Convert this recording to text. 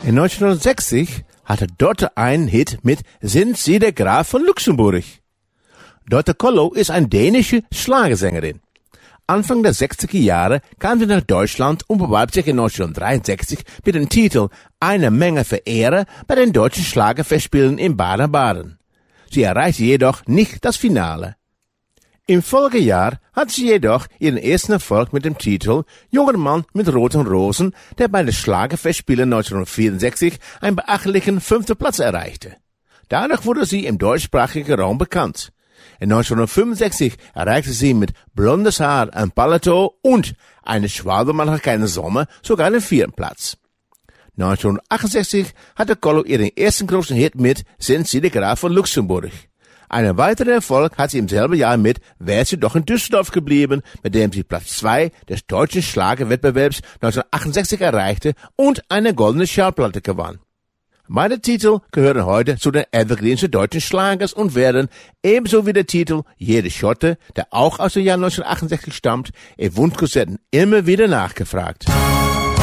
In 1960 hatte Dorte einen Hit mit Sind Sie der Graf von Luxemburg? Dorte Kollo ist eine dänische Schlagersängerin. Anfang der 60er Jahre kam sie nach Deutschland und bewarb sich in 1963 mit dem Titel Eine Menge Verehrer bei den deutschen Schlagerfestspielen in Baden-Baden. Sie erreichte jedoch nicht das Finale. Im Folgejahr hat sie jedoch ihren ersten Erfolg mit dem Titel Junger Mann mit roten Rosen, der bei den Schlagerfestspielen 1964 einen beachtlichen 5. Platz erreichte. Dadurch wurde sie im deutschsprachigen Raum bekannt. In 1965 erreichte sie mit Blondes Haar, ein Paletot und Eine Schwalbe macht keinen Sommer sogar den 4. Platz. 1968 hatte Kollo ihren ersten großen Hit mit Sind Sie der Graf von Luxemburg? Einen weiteren Erfolg hat sie im selben Jahr mit Wär sie doch in Düsseldorf geblieben, mit dem sie Platz 2 des deutschen Schlagerwettbewerbs 1968 erreichte und eine goldene Schallplatte gewann. Beide Titel gehören heute zu den Evergreens des deutschen Schlagers und werden, ebenso wie der Titel Jede Schotte, der auch aus dem Jahr 1968 stammt, in Wunschkonzerten immer wieder nachgefragt.